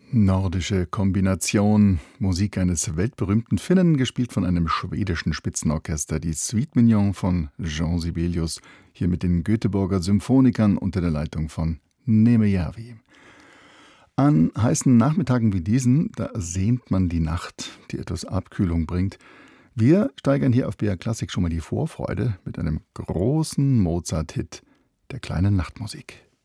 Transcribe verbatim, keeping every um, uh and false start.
Nordische Kombination, Musik eines weltberühmten Finnen, gespielt von einem schwedischen Spitzenorchester, die Suite Mignon von Jean Sibelius, hier mit den Göteborger Symphonikern unter der Leitung von Neeme Järvi. An heißen Nachmittagen wie diesen, da sehnt man die Nacht, die etwas Abkühlung bringt. Wir steigern hier auf B R Klassik schon mal die Vorfreude mit einem großen Mozart-Hit, der kleinen Nachtmusik.